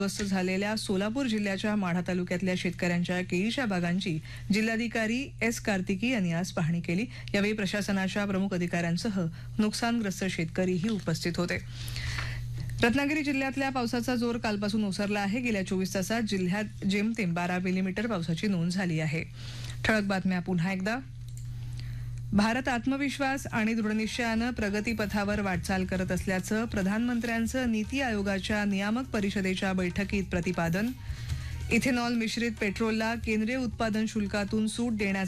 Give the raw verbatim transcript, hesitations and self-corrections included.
ग्रस्त झालेल्या सोलापूर जिल्ह्याच्या माढा तालुक्यातल्या शेतकऱ्यांच्या केळीच्या बागांची जिल्हाधिकारी एस कार्तिकी यांनी आज पाहणी केली। यावेळी प्रशासनाच्या प्रमुख अधिकाऱ्यांसह नुकसानग्रस्त शेतकरीही उपस्थित होते। रत्नागिरी जिल्ह्यातल्या पावसाचा जोर कालपासून ओसरला आहे। गेल्या चोवीस तासात जिल्ह्यात जेमतेम बारा मिलीमीटर पावसाची नोंद झाली आहे। ठळक बातम्या पुन्हा एकदा। भारत आत्मविश्वास आणि दृढनिश्चयानं प्रगतीपथावर वाटचाल करत असल्याचं प्रधानमंत्र्यांचं नीती आयोगाच्या नियामक परिषदेच्या बैठकीत प्रतिपादन। इथेनॉल मिश्रित पेट्रोलला केंद्रीय उत्पादन शुल्कातून सूट देण्याचा